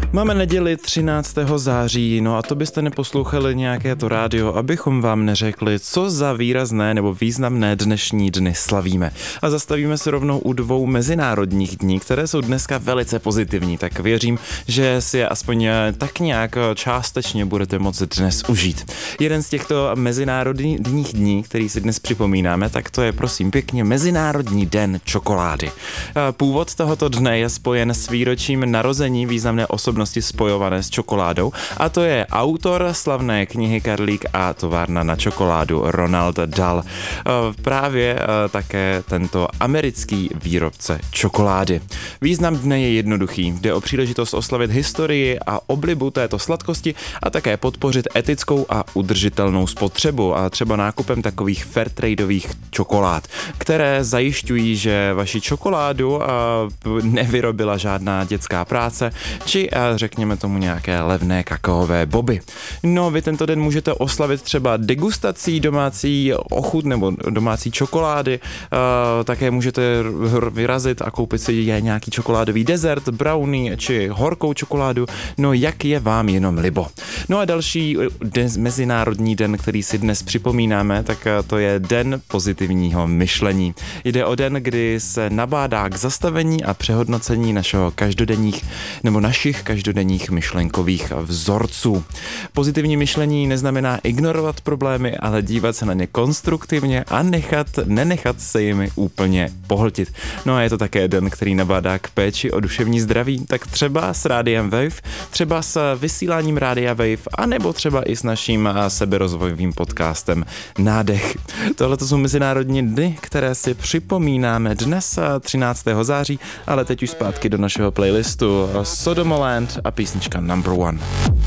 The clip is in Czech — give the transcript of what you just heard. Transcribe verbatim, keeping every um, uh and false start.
Máme neděli třináctého září, no a to byste neposlouchali nějaké to rádio, abychom vám neřekli, co za výrazné nebo významné dnešní dny slavíme. A zastavíme se rovnou u dvou mezinárodních dní, které jsou dneska velice pozitivní, tak věřím, že si je aspoň tak nějak částečně budete moct dnes užít. Jeden z těchto mezinárodních dní, který si dnes připomínáme, tak to je prosím pěkně Mezinárodní den čokolády. Původ tohoto dne je spojen s výročím narození významné osobnosti spojované s čokoládou, a to je autor slavné knihy Karlík a továrna na čokoládu Roald Dahl. Právě také tento americký výrobce čokolády. Význam dne je jednoduchý. Jde o příležitost oslavit historii a oblibu této sladkosti a také podpořit etickou a udržitelnou spotřebu a třeba nákupem takových fairtradeových čokolád, které zajišťují, že vaši čokoládu nevyrobila žádná dětská práce, či řekněme tomu nějaké levné kakaové boby. No, vy tento den můžete oslavit třeba degustací domácí ochut nebo domácí čokolády, uh, také můžete vyrazit a koupit si nějaký čokoládový dezert, brownie či horkou čokoládu, no jak je vám jenom libo. No a další den, mezinárodní den, který si dnes připomínáme, tak to je Den pozitivního myšlení. Jde o den, kdy se nabádá k zastavení a přehodnocení našeho každodenních nebo našich každodenních myšlenkových vzorců. Pozitivní myšlení neznamená ignorovat problémy, ale dívat se na ně konstruktivně a nechat, nenechat se jimi úplně pohltit. No a je to také den, který nabádá k péči o duševní zdraví, tak třeba s Rádiem Wave, třeba s vysíláním Rádia Wave, anebo třeba i s naším seberozvojovým podcastem Nádech. Tohle to jsou mezinárodní dny, které si připomínáme dnes třináctého září, ale teď už zpátky do našeho playlistu Sodomoland a písnička Number One.